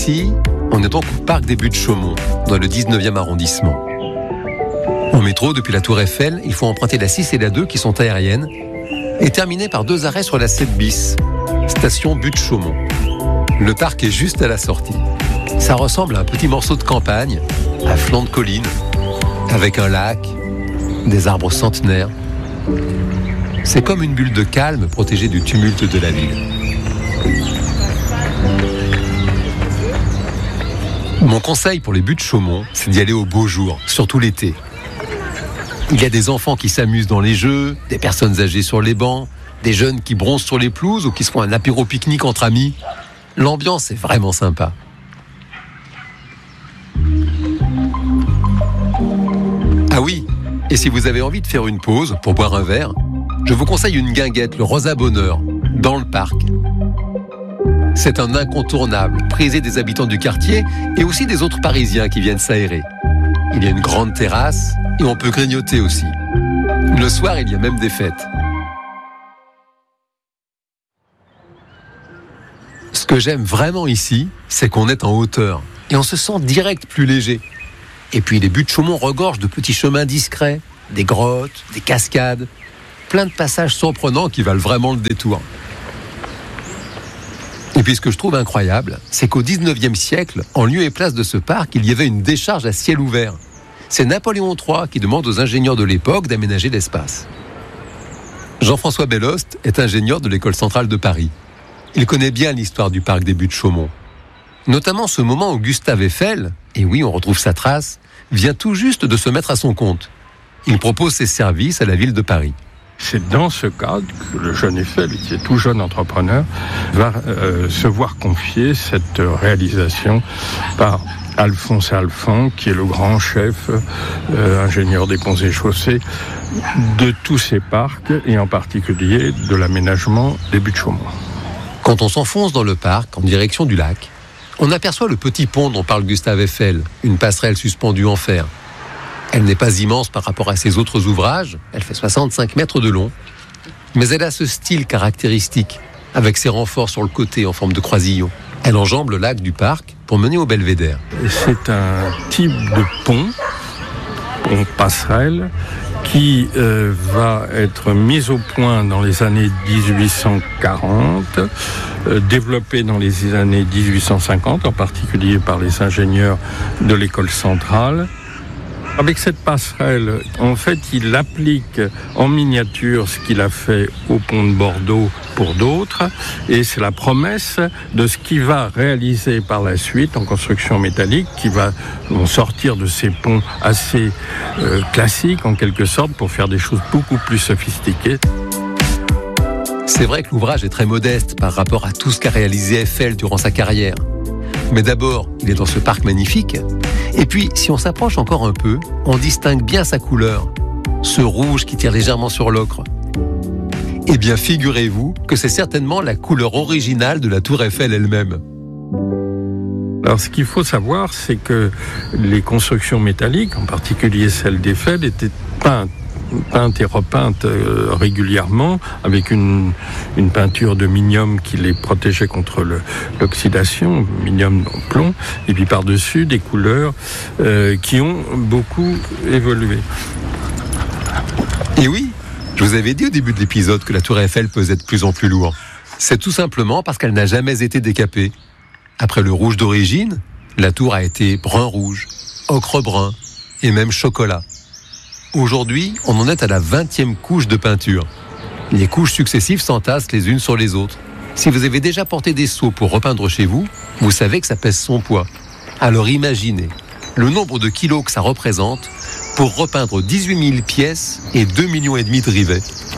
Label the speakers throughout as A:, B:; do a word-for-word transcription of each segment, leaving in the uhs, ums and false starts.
A: Ici, on est donc au parc des Buttes-Chaumont, dans le dix-neuvième arrondissement. En métro, depuis la Tour Eiffel, il faut emprunter la six et la deux qui sont aériennes et terminer par deux arrêts sur la sept bis, station Buttes-Chaumont. Le parc est juste à la sortie. Ça ressemble à un petit morceau de campagne, à flanc de colline, avec un lac, des arbres centenaires. C'est comme une bulle de calme protégée du tumulte de la ville. Mon conseil pour les Buttes-Chaumont, c'est d'y aller au beau jour, surtout l'été. Il y a des enfants qui s'amusent dans les jeux, des personnes âgées sur les bancs, des jeunes qui bronzent sur les pelouses ou qui se font un apéro pique-nique entre amis. L'ambiance est vraiment sympa. Ah oui, et si vous avez envie de faire une pause pour boire un verre, je vous conseille une guinguette, le Rosa Bonheur, dans le parc. C'est un incontournable, prisé des habitants du quartier et aussi des autres Parisiens qui viennent s'aérer. Il y a une grande terrasse et on peut grignoter aussi. Le soir, il y a même des fêtes. Ce que j'aime vraiment ici, c'est qu'on est en hauteur et on se sent direct plus léger. Et puis les Buttes-Chaumont regorgent de petits chemins discrets, des grottes, des cascades, plein de passages surprenants qui valent vraiment le détour. Et puis ce que je trouve incroyable, c'est qu'au dix-neuvième siècle, en lieu et place de ce parc, il y avait une décharge à ciel ouvert. C'est Napoléon trois qui demande aux ingénieurs de l'époque d'aménager l'espace. Jean-François Bellost est ingénieur de l'École centrale de Paris. Il connaît bien l'histoire du parc des Buttes-Chaumont. Notamment ce moment où Gustave Eiffel, et oui, on retrouve sa trace, vient tout juste de se mettre à son compte. Il propose ses services à la ville de Paris.
B: C'est dans ce cadre que le jeune Eiffel, qui est tout jeune entrepreneur, va euh, se voir confier cette réalisation par Alphonse Alphand, qui est le grand chef, euh, ingénieur des ponts et chaussées, de tous ces parcs, et en particulier de l'aménagement des Buttes-Chaumont.
A: Quand on s'enfonce dans le parc, en direction du lac, on aperçoit le petit pont dont parle Gustave Eiffel, une passerelle suspendue en fer. Elle n'est pas immense par rapport à ses autres ouvrages, elle fait soixante-cinq mètres de long, mais elle a ce style caractéristique, avec ses renforts sur le côté en forme de croisillon. Elle enjambe le lac du parc pour mener au belvédère.
B: C'est un type de pont, pont passerelle, qui euh, va être mis au point dans les années dix-huit cent quarante, euh, développé dans les années dix-huit cent cinquante, en particulier par les ingénieurs de l'école centrale. Avec cette passerelle, en fait, il applique en miniature ce qu'il a fait au pont de Bordeaux pour d'autres, et c'est la promesse de ce qu'il va réaliser par la suite en construction métallique, qui va sortir de ces ponts assez euh, classiques, en quelque sorte, pour faire des choses beaucoup plus sophistiquées.
A: C'est vrai que l'ouvrage est très modeste par rapport à tout ce qu'a réalisé Eiffel durant sa carrière. Mais d'abord, il est dans ce parc magnifique. Et puis, si on s'approche encore un peu, on distingue bien sa couleur. Ce rouge qui tire légèrement sur l'ocre. Eh bien, figurez-vous que c'est certainement la couleur originale de la Tour Eiffel elle-même.
B: Alors, ce qu'il faut savoir, c'est que les constructions métalliques, en particulier celles d'Eiffel, étaient peintes. peintes et repeintes euh, régulièrement avec une, une peinture de minium qui les protégeait contre le, l'oxydation, minium en plomb, et puis par-dessus des couleurs euh, qui ont beaucoup évolué.
A: Et oui, je vous avais dit au début de l'épisode que la Tour Eiffel pesait de plus en plus lourd. C'est tout simplement parce qu'elle n'a jamais été décapée. Après le rouge d'origine, la tour a été brun-rouge, ocre-brun et même chocolat. Aujourd'hui, on en est à la vingtième couche de peinture. Les couches successives s'entassent les unes sur les autres. Si vous avez déjà porté des seaux pour repeindre chez vous, vous savez que ça pèse son poids. Alors imaginez le nombre de kilos que ça représente pour repeindre dix-huit mille pièces et deux millions et demi de rivets.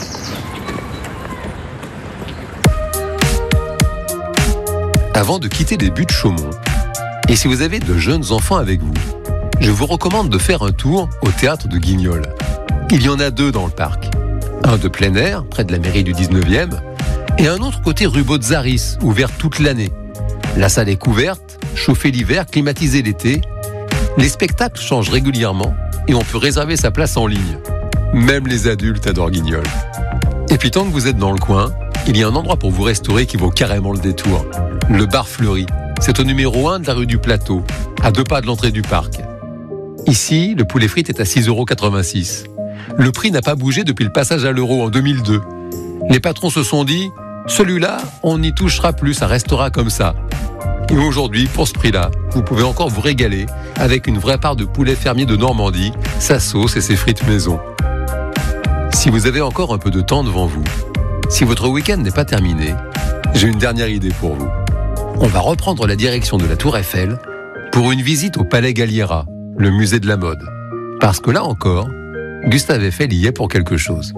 A: Avant de quitter les Buttes-Chaumont, et si vous avez de jeunes enfants avec vous, je vous recommande de faire un tour au théâtre de Guignol. Il y en a deux dans le parc. Un de plein air, près de la mairie du dix-neuvième, et un autre côté rue Botzaris, ouvert toute l'année. La salle est couverte, chauffée l'hiver, climatisée l'été. Les spectacles changent régulièrement et on peut réserver sa place en ligne. Même les adultes adorent Guignol. Et puis tant que vous êtes dans le coin, il y a un endroit pour vous restaurer qui vaut carrément le détour. Le bar Fleuri. C'est au numéro un de la rue du Plateau, à deux pas de l'entrée du parc. Ici, le poulet frites est à six euros quatre-vingt-six. Le prix n'a pas bougé depuis le passage à l'euro en deux mille deux. Les patrons se sont dit, celui-là, on n'y touchera plus, ça restera comme ça. Et aujourd'hui, pour ce prix-là, vous pouvez encore vous régaler avec une vraie part de poulet fermier de Normandie, sa sauce et ses frites maison. Si vous avez encore un peu de temps devant vous, si votre week-end n'est pas terminé, j'ai une dernière idée pour vous. On va reprendre la direction de la Tour Eiffel pour une visite au Palais Galliera, le musée de la mode. Parce que là encore, Gustave Eiffel y est pour quelque chose.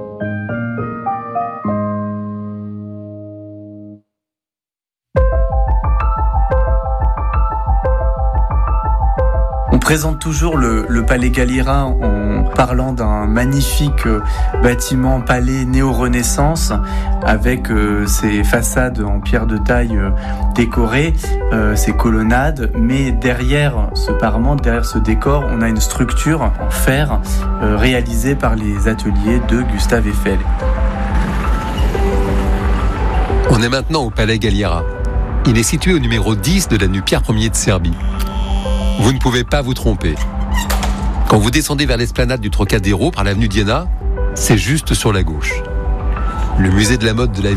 C: On présente toujours le, le Palais Galliera en parlant d'un magnifique bâtiment palais néo-renaissance avec euh, ses façades en pierre de taille euh, décorées, euh, ses colonnades, mais derrière ce parement, derrière ce décor, on a une structure en fer euh, réalisée par les ateliers de Gustave Eiffel.
A: On est maintenant au Palais Galliera. Il est situé au numéro dix de l'avenue Pierre Ier de Serbie. Vous ne pouvez pas vous tromper. Quand vous descendez vers l'esplanade du Trocadéro par l'avenue d'Iéna, c'est juste sur la gauche. Le musée de la mode de la